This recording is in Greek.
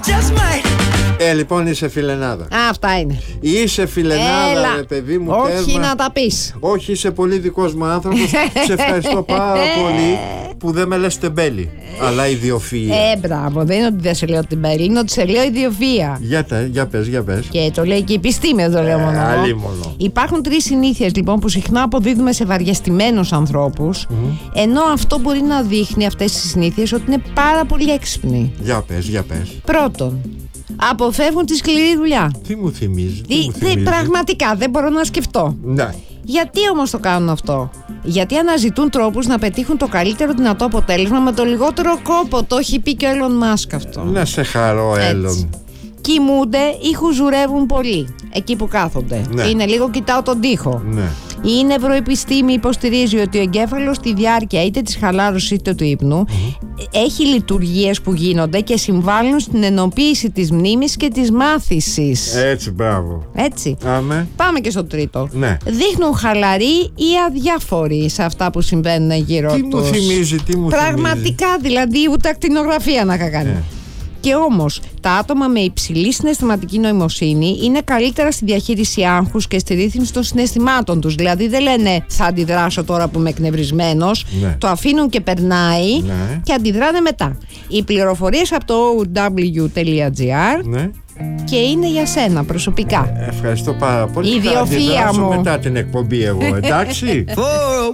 Λοιπόν, είσαι φιλενάδα. Αυτά είναι. Είσαι φιλενάδα, ρε παιδί μου. Όχι τέρμα. να τα πεις. Όχι, είσαι πολύ δικός μου άνθρωπος. Σε ευχαριστώ πάρα πολύ που δεν με λες τεμπέλη, αλλά ιδιοφυΐα. Μπράβο, δεν είναι ότι δεν σε λέω τεμπέλη, είναι ότι σε λέω ιδιοφυΐα. Για πες. Και το λέει και η επιστήμη, δεν το λέω μόνο. Αλίμονο. Υπάρχουν 3 συνήθειες λοιπόν που συχνά αποδίδουμε σε βαριεστημένους ανθρώπους, ενώ αυτό μπορεί να δείχνει αυτές τις συνήθειες ότι είναι πάρα πολύ έξυπνοι. Για πες. Πρώτον, αποφεύγουν τη σκληρή δουλειά. Τι μου θυμίζει. Πραγματικά δεν μπορώ να σκεφτώ. Ναι. Γιατί όμως το κάνουν αυτό? Γιατί αναζητούν τρόπους να πετύχουν το καλύτερο δυνατό αποτέλεσμα με το λιγότερο κόπο. Το έχει πει και ο Elon Musk αυτό. Να σε χαρώ, Elon. Κοιμούνται ή χουζουρεύουν πολύ εκεί που κάθονται. Ναι. Είναι λίγο κοιτάω τον τοίχο. Ναι. Η νευροεπιστήμη υποστηρίζει ότι ο εγκέφαλος στη διάρκεια είτε της χαλάρωσης είτε του ύπνου έχει λειτουργίες που γίνονται και συμβάλλουν στην ενοποίηση της μνήμης και της μάθησης. Έτσι, μπράβο. Έτσι. Άμε. Πάμε και στο τρίτο. Ναι. Δείχνουν χαλαροί ή αδιάφοροι σε αυτά που συμβαίνουν γύρω τους. Τι μου θυμίζει. Πραγματικά, δηλαδή ούτε ακτινογραφία να είχα κάνει. Και όμως τα άτομα με υψηλή συναισθηματική νοημοσύνη είναι καλύτερα στη διαχείριση άγχους και στη ρύθμιση των συναισθημάτων τους. Δηλαδή δεν λένε θα αντιδράσω τώρα που είμαι εκνευρισμένος. Ναι. Το αφήνουν και περνάει και αντιδράνε μετά. Οι πληροφορίες από το ow.gr και είναι για σένα προσωπικά. Ευχαριστώ πάρα πολύ. Η ιδιοφυΐα μου. Μετά την εκπομπή εγώ, εντάξει.